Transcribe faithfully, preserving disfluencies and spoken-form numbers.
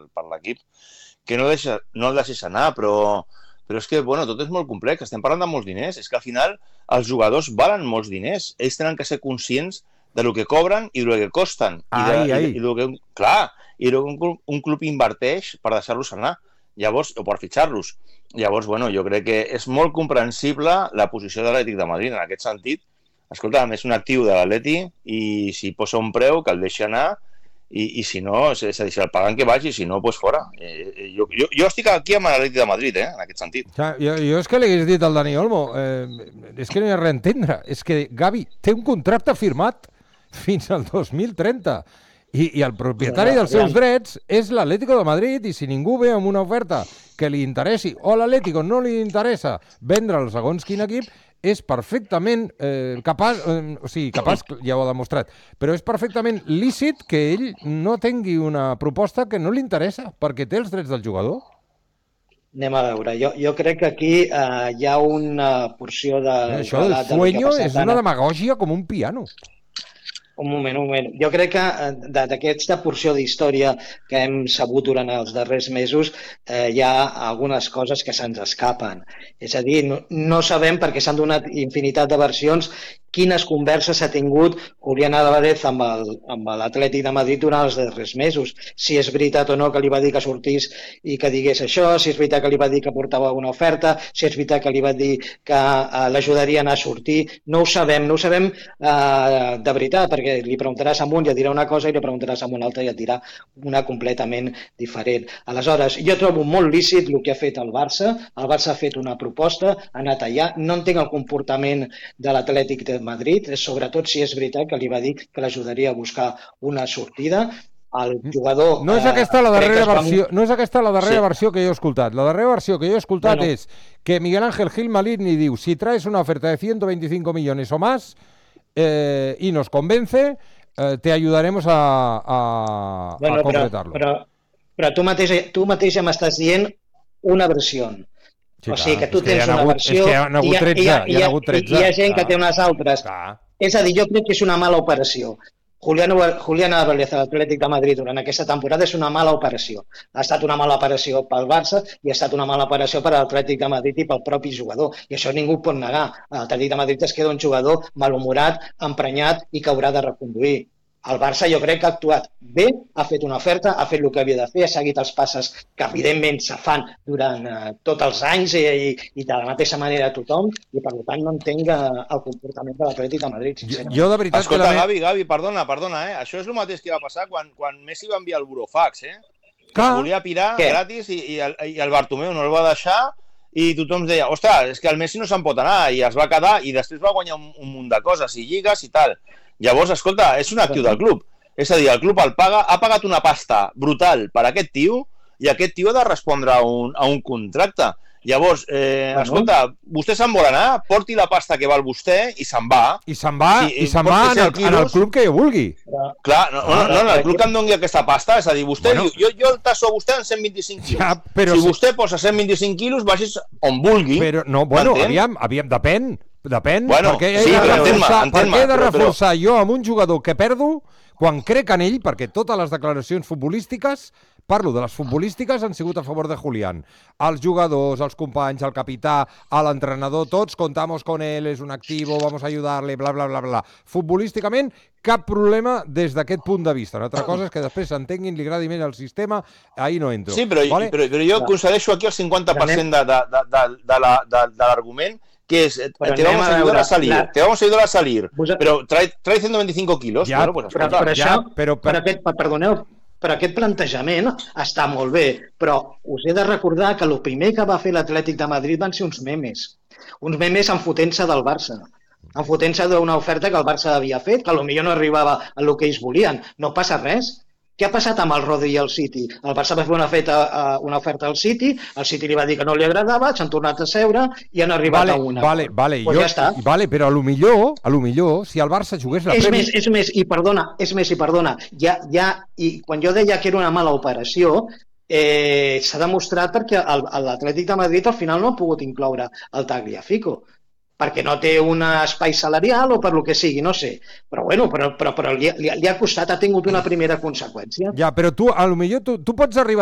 per l'equip, que no, deixa, no el deixés anar, però, però és que, bueno, tot és molt complex, estem parlant de molts diners, és que al final els jugadors valen molts diners, ells tenen que ser conscients de lo que cobren i de lo que costen. I de, ai, ai. I de, i de lo que, clar, i de lo que un, un club inverteix per deixar-los anar, llavors, o per fitxar-los. Llavors, bueno, jo crec que és molt comprensible la posició de l'Atlètic de Madrid en aquest sentit. Escolta, és un actiu de l'Atleti i si posa un preu que el deixi anar i, i si no, és a dir, si el paguen que vagi, si no, doncs fora. Eh, jo, jo, jo estic aquí amb l'Atleti de Madrid, eh, en aquest sentit. Ja, jo, jo és que li hagués dit al Dani Olmo, eh, és que no hi ha res a entendre, és que Gavi té un contracte firmat fins al dos mil trenta i, i el propietari dels seus drets és l'Atlético de Madrid i si ningú ve amb una oferta que li interessi o a l'Atlético no li interessa vendre el segons quin equip, és perfectament eh, capaç, eh, o sigui, capaç, ja ho ha demostrat, però és perfectament lícit que ell no tingui una proposta que no li interessa, perquè té els drets del jugador. Anem a veure, jo, jo crec que aquí eh, hi ha una porció de... Això del de, sueño de és una demagògia com un piano. Un moment, un moment. Jo crec que d'aquesta porció d'història que hem sabut durant els darrers mesos eh, hi ha algunes coses que se'ns escapen. És a dir, no, no sabem, perquè s'han donat infinitat de versions, quines converses ha tingut Julián Álvarez amb l'Atlètic de Madrid durant els darrers mesos. Si és veritat o no que li va dir que sortís i que digués això, si és veritat que li va dir que portava una oferta, si és veritat que li va dir que eh, l'ajudarien a sortir. No ho sabem, no ho sabem eh, de veritat, perquè li preguntaràs a un i et dirà una cosa i li preguntaràs a un altre i et dirà una completament diferent. Aleshores, jo trobo molt lícit el que ha fet el Barça. El Barça ha fet una proposta, ha anat allà. No entenc el comportament de l'Atlètic de Madrid, sobretot si és veritat que li va dir que l'ajudaria a buscar una sortida. El jugador... No és aquesta la darrera, va... versió, no és aquesta la darrera sí. versió que jo he escoltat. La darrera versió que jo he escoltat no, no. és que Miguel Ángel Gil Malini diu si traes una oferta de ciento veinticinco millones o más eh, y nos convence, eh, te ayudaremos a, a, bueno, a concretarlo. Però, però, però tu mateix, tu mateix m'estàs dient una versió. Sí, o sigui, que tu tens una hagut, versió i hi ha, hi ha, hi ha, tretze, hi ha gent clar. que té unes altres. Clar. És a dir, jo crec que és una mala operació. Julián, Julián Álvarez a l'Atlètic de Madrid durant aquesta temporada és una mala operació. Ha estat una mala operació pel Barça i ha estat una mala operació per a l'Atlètic de Madrid i pel propi jugador. I això ningú pot negar. A l'Atlètic de Madrid es queda un jugador malhumorat, emprenyat i que haurà de reconduir. El Barça jo crec que ha actuat bé, ha fet una oferta, ha fet el que havia de fer, ha seguit els passes que evidentment se fan durant eh, tots els anys i, i, i de la mateixa manera a tothom i per tant no entenc eh, el comportament de l'Atlètic de Madrid. Jo, jo de veritat Escolta, que la... Gavi, Gavi, perdona, perdona, eh? Això és el mateix que va passar quan, quan Messi va enviar el burofax, eh? Clar. Volia pirar Què? gratis i, i, el, i el Bartomeu no el va deixar i tothom deia, ostres, és que el Messi no se'n pot anar i es va quedar i després va guanyar un, un munt de coses i lligues i tal. Llavors, escolta, és un actiu del club. És a dir, el club el paga, ha pagat una pasta brutal per aquest tio i aquest tio ha de respondre a un, a un contracte. Llavors, eh, bueno. escolta, vostè se'n vol anar, porti la pasta que val vostè i se'n va. I se'n va, sí, i se'n va en, el, en el club que jo vulgui. Clar, no, no, no, no, el club que em doni aquesta pasta, és a dir, vostè bueno. diu, jo, jo el tasso a vostè en cent vint-i-cinc quilos. Ja, però si, si vostè posa cent vint-i-cinc quilos, vagis on vulgui. Però, no, bueno, aviam, aviam, depèn, depèn, bueno, perquè sí, he de reforçar, entén-me, perquè he de però, reforçar però... jo amb un jugador que perdo quan crec en ell, perquè totes les declaracions futbolístiques, parlo de les futbolístiques, han sigut a favor de Julián. Els jugadors, els companys, el capità, l'entrenador, tots contamos con él, és un activo, vamos a ayudarle, bla, bla, bla, bla. Futbolísticament, cap problema des d'aquest punt de vista. Una altra cosa és que després s'entenguin, li agradi més el sistema, ahí no entro. Sí, però, vale? però, però jo concedeixo aquí el cinquanta per cent de, de, de, de, de, la, de, de l'argument que es, pero te vamos a ayudar a salir, la... te vamos a ayudar a salir, Vos... pero trae, trae ciento veinticinco kilos, ja, bueno, pues però, escolta, però això, ja, però, per... per aquest, perdoneu, però aquest plantejament està molt bé, però us he de recordar que el primer que va fer l'Atlètic de Madrid van ser uns memes, uns memes enfotent-se del Barça, enfotent-se d'una oferta que el Barça havia fet, que potser no arribava a el que ells volien, no passa res. Què ha passat amb el Rodri i el City? El Barça va fer una, feta, una oferta al City, el City li va dir que no li agradava, s'han tornat a seure i han arribat vale, a una. Vale, vale, pues jo, ja està. Vale, però a lo millor, a lo millor, si el Barça jugués la és Premier... Més, és més, i perdona, és més, i perdona, ja, ja, i quan jo deia que era una mala operació, eh, s'ha demostrat perquè l'Atlètic de Madrid al final no ha pogut incloure el Tagliafico, perquè no té un espai salarial o per lo que sigui, no sé. Però bueno, però, però, però li, li, li ha costat, ha tingut una primera conseqüència. Ja, però tu, a lo millor, tu, tu pots arribar